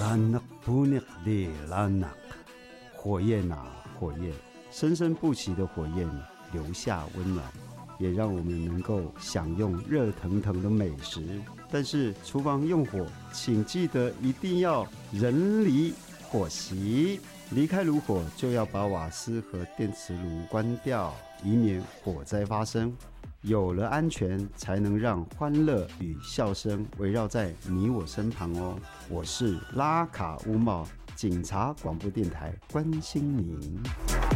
拉纳布尼里拉纳，火焰啊火焰，生生不息的火焰留下温暖，也让我们能够享用热腾腾的美食。但是厨房用火，请记得一定要人离火熄，离开炉火就要把瓦斯和电磁炉关掉，以免火灾发生。有了安全，才能让欢乐与笑声围绕在你我身旁哦。我是拉卡乌茂，警察广播电台，关心您。